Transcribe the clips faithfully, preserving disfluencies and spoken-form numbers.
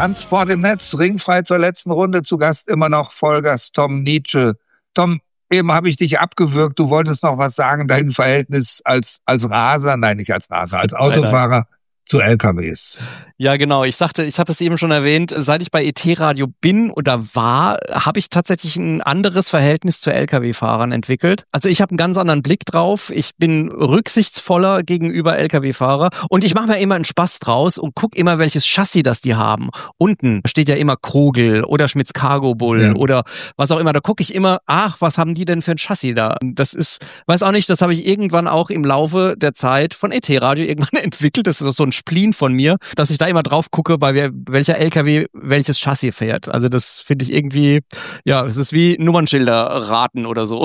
Transport im Netz, ringfrei zur letzten Runde. Zu Gast immer noch Vollgas Tom Nietzsche. Tom, eben habe ich dich abgewürgt. Du wolltest noch was sagen, dein Verhältnis als als Raser, nein, nicht als Raser, als Autofahrer nein, nein. zu L K Ws. Ja, genau. Ich sagte, ich habe es eben schon erwähnt, seit ich bei E T-Radio bin oder war, habe ich tatsächlich ein anderes Verhältnis zu L K W-Fahrern entwickelt. Also ich habe einen ganz anderen Blick drauf. Ich bin rücksichtsvoller gegenüber L K W-Fahrer und ich mache mir immer einen Spaß draus und guck immer, welches Chassis das die haben. Unten steht ja immer Kogel oder Schmitz Cargo Bull ja. oder was auch immer. Da gucke ich immer, ach, was haben die denn für ein Chassis da? Das ist, weiß auch nicht, das habe ich irgendwann auch im Laufe der Zeit von E T-Radio irgendwann entwickelt. Das ist so ein Spleen von mir, dass ich da immer drauf gucke, bei wer, welcher L K W welches Chassis fährt. Also das finde ich irgendwie, ja, es ist wie Nummernschilder raten oder so.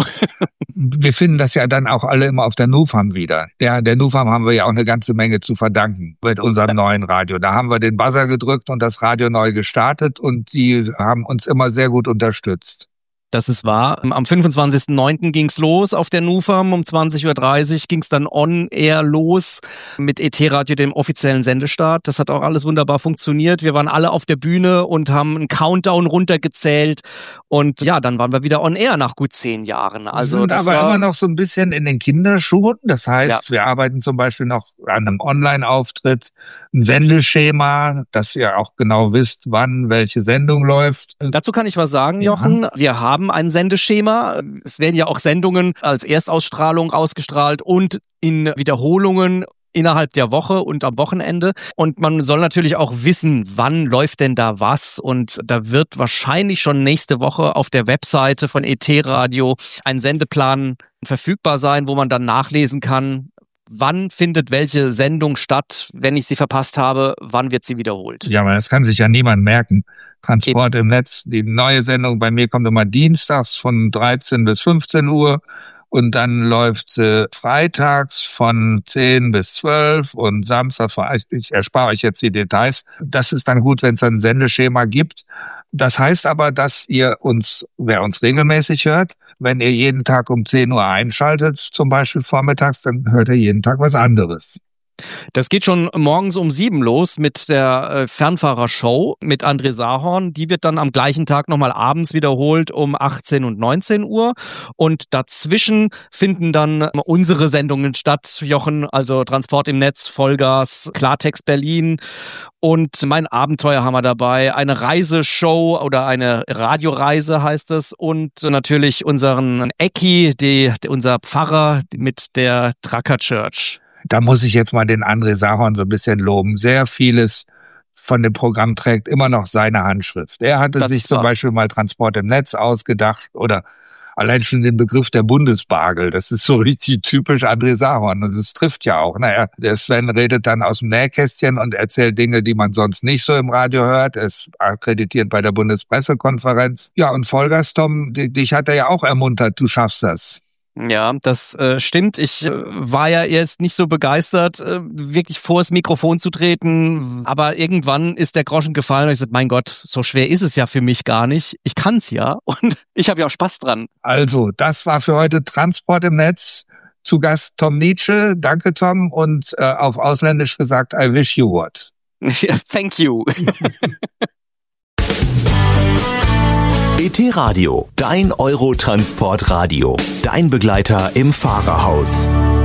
Wir finden das ja dann auch alle immer auf der NuFAM wieder. Der, der NuFAM haben wir ja auch eine ganze Menge zu verdanken mit unserem neuen Radio. Da haben wir den Buzzer gedrückt und das Radio neu gestartet und die haben uns immer sehr gut unterstützt. Das ist wahr. Am fünfundzwanzigsten neunten ging's los auf der NuFAM. Um zwanzig Uhr dreißig ging's dann on-air los mit E T-Radio, dem offiziellen Sendestart. Das hat auch alles wunderbar funktioniert. Wir waren alle auf der Bühne und haben einen Countdown runtergezählt. Und ja, dann waren wir wieder on-air nach gut zehn Jahren. Also wir sind das aber war immer noch so ein bisschen in den Kinderschuhen. Das heißt, ja. wir arbeiten zum Beispiel noch an einem Online-Auftritt, ein Sendeschema, dass ihr auch genau wisst, wann welche Sendung läuft. Dazu kann ich was sagen, Jochen. Ja. Wir haben ein Sendeschema. Es werden ja auch Sendungen als Erstausstrahlung ausgestrahlt und in Wiederholungen innerhalb der Woche und am Wochenende. Und man soll natürlich auch wissen, wann läuft denn da was. Und da wird wahrscheinlich schon nächste Woche auf der Webseite von E T-Radio ein Sendeplan verfügbar sein, wo man dann nachlesen kann, wann findet welche Sendung statt, wenn ich sie verpasst habe, wann wird sie wiederholt. Ja, aber das kann sich ja niemand merken. Transport Eben. im Netz, die neue Sendung bei mir kommt immer dienstags von dreizehn bis fünfzehn Uhr und dann läuft sie freitags von zehn bis zwölf und Samstag, ich erspare euch jetzt die Details. Das ist dann gut, wenn es ein Sendeschema gibt. Das heißt aber, dass ihr uns, wer uns regelmäßig hört, wenn ihr jeden Tag um zehn Uhr einschaltet, zum Beispiel vormittags, dann hört ihr jeden Tag was anderes. Das geht schon morgens um sieben los mit der äh, Fernfahrershow mit André Sahorn. Die wird dann am gleichen Tag nochmal abends wiederholt um achtzehn und neunzehn Uhr. Und dazwischen finden dann unsere Sendungen statt, Jochen, also Transport im Netz, Vollgas, Klartext Berlin. Und mein Abenteuer haben wir dabei, eine Reiseshow oder eine Radioreise heißt es. Und natürlich unseren Ecki, die, unser Pfarrer mit der Tracker Church. Da muss ich jetzt mal den André Sahorn so ein bisschen loben. Sehr vieles von dem Programm trägt immer noch seine Handschrift. Er hatte das sich zum Beispiel mal Transport im Netz ausgedacht oder allein schon den Begriff der Bundesbargel. Das ist so richtig typisch André Sahorn und das trifft ja auch. Naja, der Sven redet dann aus dem Nähkästchen und erzählt Dinge, die man sonst nicht so im Radio hört. Er ist akkreditiert bei der Bundespressekonferenz. Ja, und Vollgas, Tom, dich hat er ja auch ermuntert, du schaffst das. Ja, das äh, stimmt. Ich äh, war ja erst nicht so begeistert, äh, wirklich vor das Mikrofon zu treten. Aber irgendwann ist der Groschen gefallen und ich sagte, mein Gott, so schwer ist es ja für mich gar nicht. Ich kann's ja und ich habe ja auch Spaß dran. Also, das war für heute Transport im Netz. Zu Gast Tom Nietzsche. Danke, Tom. Und äh, auf Ausländisch gesagt, I wish you what. Thank you. E T-Radio, dein Eurotransport-Radio, dein Begleiter im Fahrerhaus.